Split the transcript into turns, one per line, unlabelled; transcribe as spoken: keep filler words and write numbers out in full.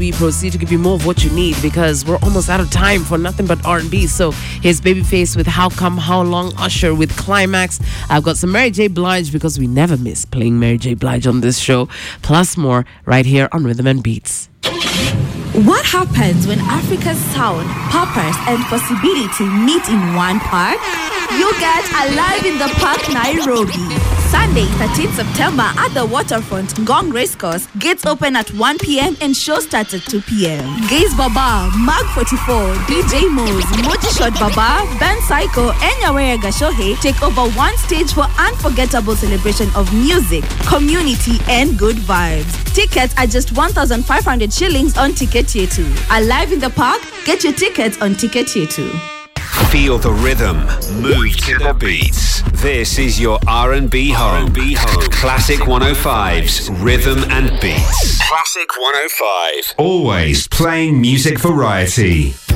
We proceed to give you more of what you need because we're almost out of time for nothing but R and B. So here's Babyface with How Come, How Long, Usher with Climax. I've got some Mary J. Blige because we never miss playing Mary J. Blige on this show. Plus more right here on Rhythm and Beats.
What happens when Africa's sound, purpose, and possibility meet in one park? You get Alive in the Park, Nairobi. Sunday, thirteenth September at the waterfront, Ngong Racecourse. Gates open at one p.m. and show starts at two p.m. Gaze Baba, Mag forty-four, D J Moz, Moji Shot Baba, Ben Psycho, and Yawaya Gashohe take over one stage for unforgettable celebration of music, community, and good vibes. Tickets are just one thousand five hundred shillings on Ticket Tier two. Alive in the Park? Get your tickets on Ticket Tier two.
Feel the rhythm, move to the beats. This is your R and B home. R and B home. Classic one oh five's Rhythm and Beats. Classic one oh five.
Always playing music variety.